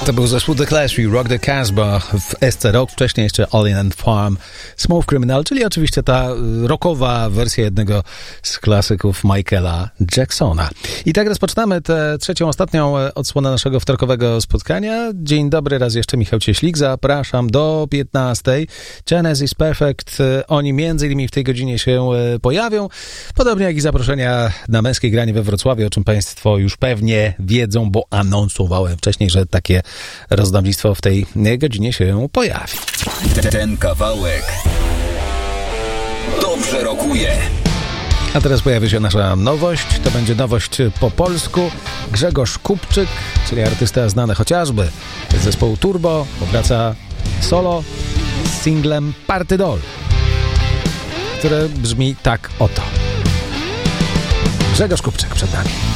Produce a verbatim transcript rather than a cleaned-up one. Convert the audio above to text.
To był zespół The Clash i Rock the Casbah w S C Rock, wcześniej jeszcze All In and Farm, Smooth Criminal, czyli oczywiście ta rockowa wersja jednego z klasyków Michaela Jacksona. I tak rozpoczynamy tę trzecią, ostatnią odsłonę naszego wtorkowego spotkania. Dzień dobry, raz jeszcze Michał Cieślik, zapraszam do piętnastej. Genesis Perfect, oni między innymi w tej godzinie się pojawią, podobnie jak i zaproszenia na męskie granie we Wrocławiu, o czym Państwo już pewnie wiedzą, bo anonsowałem wcześniej, że takie rozdawnictwo w tej godzinie się pojawi. Ten kawałek dobrze rokuje. A teraz pojawi się nasza nowość. To będzie nowość po polsku. Grzegorz Kupczyk, czyli artysta znany chociażby z zespołu Turbo, powraca solo z singlem Party Doll, które brzmi tak oto. Grzegorz Kupczyk przed nami.